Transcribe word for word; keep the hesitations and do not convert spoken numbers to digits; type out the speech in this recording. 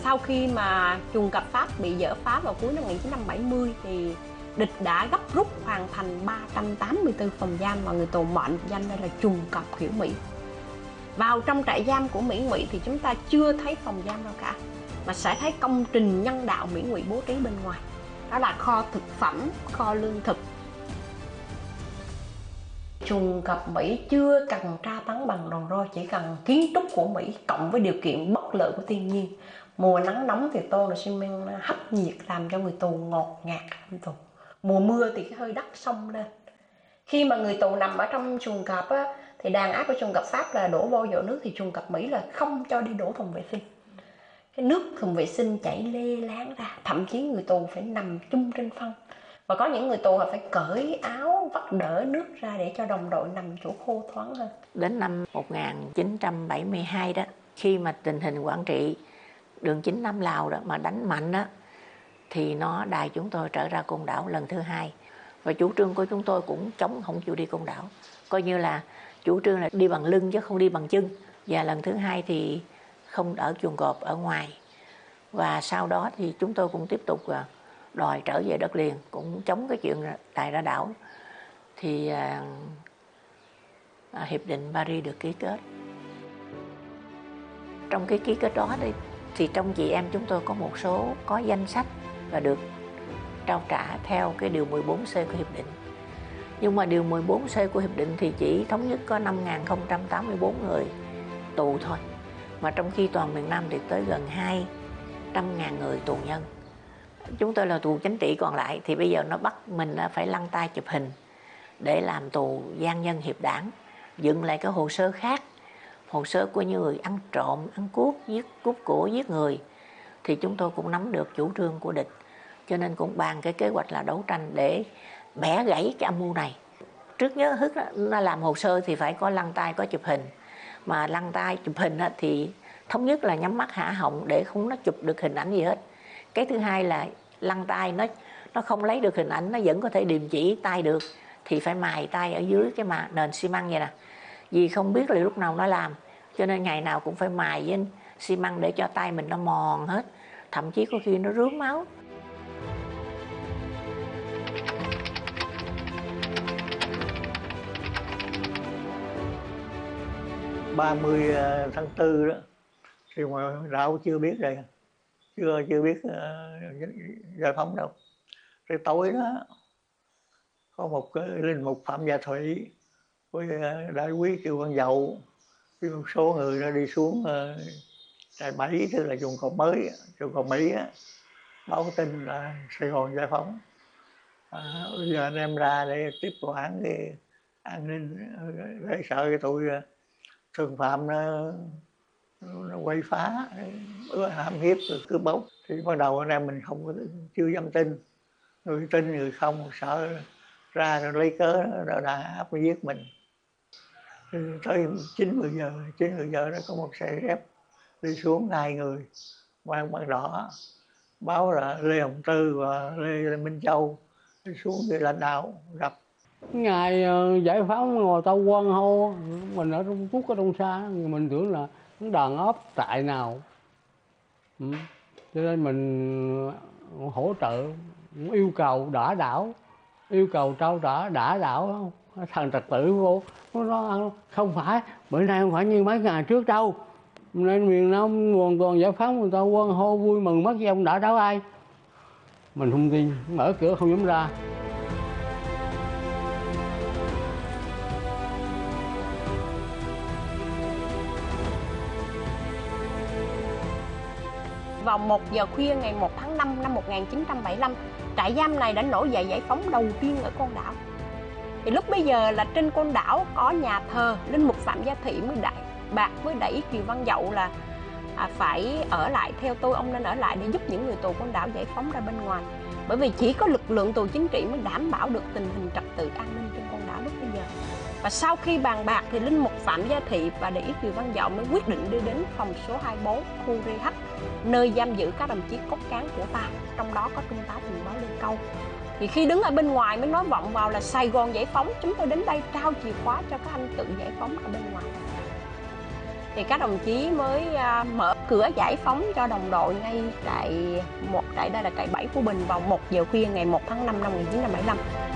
sau khi mà chuồng cọp Pháp bị dỡ phá vào cuối năm một nghìn chín trăm bảy mươi thì địch đã gấp rút hoàn thành ba trăm tám mươi tư phòng giam và người tù mệnh danh đây là chuồng cọp kiểu Mỹ. Vào trong trại giam của Mỹ Ngụy thì chúng ta chưa thấy phòng giam đâu cả, mà sẽ thấy công trình nhân đạo Mỹ Ngụy bố trí bên ngoài. Đó là kho thực phẩm, kho lương thực. Chuồng cọp Mỹ chưa cần tra tấn bằng đòn roi, chỉ cần kiến trúc của Mỹ cộng với điều kiện bất lợi của thiên nhiên. Mùa nắng nóng thì tôn là xi men hấp nhiệt làm cho người tù ngột ngạt trong tù. Mùa mưa thì cái hơi đất xông lên. Khi mà người tù nằm ở trong chuồng cọp á, thì đàn áp của chuồng cọp Pháp là đổ vô dội nước, thì chuồng cọp Mỹ là không cho đi đổ thùng vệ sinh. Cái nước thùng vệ sinh chảy lê láng ra, thậm chí người tù phải nằm chung trên phân. Và có những người tù họ phải cởi áo vắt đỡ nước ra để cho đồng đội nằm chỗ khô thoáng hơn. Đến năm một nghìn chín trăm bảy mươi hai đó, khi mà tình hình Quảng Trị đường chín Nam Lào đó mà đánh mạnh đó, thì nó đài chúng tôi trở ra Côn Đảo lần thứ hai. Và chủ trương của chúng tôi cũng chống không chịu đi Côn Đảo, coi như là chủ trương là đi bằng lưng chứ không đi bằng chân. Và lần thứ hai thì không ở chuồng cọp, ở ngoài. Và sau đó thì chúng tôi cũng tiếp tục đòi trở về đất liền, cũng chống cái chuyện đại ra đảo. Thì à, à, hiệp định Paris được ký kết. Trong cái ký kết đó thì, thì trong chị em chúng tôi có một số có danh sách và được trao trả theo cái điều mười bốn C của hiệp định. Nhưng mà điều mười bốn C của hiệp định thì chỉ thống nhất có năm nghìn không trăm tám mươi tư người tù thôi. Mà trong khi toàn miền Nam thì tới gần hai trăm nghìn người tù nhân. Chúng tôi là tù chính trị còn lại, thì bây giờ nó bắt mình phải lăn tay chụp hình để làm tù gian nhân hiệp đảng, dựng lại cái hồ sơ khác, hồ sơ của những người ăn trộm, ăn cướp, giết cướp của, giết người. Thì chúng tôi cũng nắm được chủ trương của địch, cho nên cũng bàn cái kế hoạch là đấu tranh để bẻ gãy cái âm mưu này. Trước nhớ hức nó làm hồ sơ thì phải có lăn tay, có chụp hình. Mà lăn tay chụp hình thì thống nhất là nhắm mắt hả họng để không nó chụp được hình ảnh gì hết. Cái thứ hai là lăn tay nó nó không lấy được hình ảnh, nó vẫn có thể điềm chỉ tay được, thì phải mài tay ở dưới cái mà nền xi măng vậy nè. Vì không biết là lúc nào nó làm, cho nên ngày nào cũng phải mài với xi măng để cho tay mình nó mòn hết, thậm chí có khi nó rướm máu. ba mươi tháng tư đó thì ngoài đạo chưa biết rồi, chưa chưa biết uh, giải phóng đâu. Rồi tối đó có một cái linh mục Phạm Gia Thủy với uh, đại quý Kiều Văn Dậu với một số người đã đi xuống uh, trại Bảy, tức là chuồng cọp mới, chuồng cọp Mỹ á, báo tin là Sài Gòn giải phóng. À, bây giờ anh em ra để tiếp quản cái an ninh, để sợ cái tụi thường phạm nó, nó quay phá, hãm hiếp, cướp bóc. Thì ban đầu anh em mình không có, chưa dám tin, người tin người không, sợ ra rồi lấy cớ nó đàn áp nó giết mình. Thì tới chín mười giờ, chín mười giờ nó có một xe ghép đi xuống, hai người mang bằng đỏ báo là Lê Hồng Tư và Lê Minh Châu đi xuống để lãnh đạo gặp. Ngày giải phóng ngồi tàu quân hô, mình ở trong Trúc ở trong xa, mình tưởng là nó đàn áp tại nào. Ừ. Cho nên mình hỗ trợ, yêu cầu đả đảo, yêu cầu trao trả đả đảo không? Thằng trật tự vô, nó không phải, bữa nay không phải như mấy ngày trước đâu. Nên miền Nam hoàn toàn giải phóng, người ta quân hô vui mừng mất gì ông đã đảo ai. Mình không tin, mở cửa không dám ra. Vào một giờ khuya ngày một tháng năm năm một nghìn chín trăm bảy mươi lăm, trại giam này đã nổi dậy giải phóng đầu tiên ở Côn Đảo. Thì lúc bây giờ là trên Côn Đảo có nhà thờ, linh mục Phạm Gia Thị mới đại bạc với đại Kiều Văn Dậu là à, phải ở lại, theo tôi ông nên ở lại để giúp những người tù Côn Đảo giải phóng ra bên ngoài. Bởi vì chỉ có lực lượng tù chính trị mới đảm bảo được tình hình trật tự an ninh trên Côn Đảo lúc bây giờ. Và sau khi bàn bạc thì linh mục Phạm Gia Thị và đại Kiều Văn Dậu mới quyết định đi đến phòng số hai mươi bốn khu rê hát, nơi giam giữ các đồng chí cốt cán của ta, trong đó có trung tá tình báo Lê Câu. Thì khi đứng ở bên ngoài mới nói vọng vào là Sài Gòn giải phóng, chúng tôi đến đây trao chìa khóa cho các anh tự giải phóng ở bên ngoài. thì các đồng chí mới à, mở cửa giải phóng cho đồng đội ngay trại một trại đây là trại bảy của Bình vào một giờ khuya ngày một tháng năm năm một nghìn chín trăm bảy mươi lăm.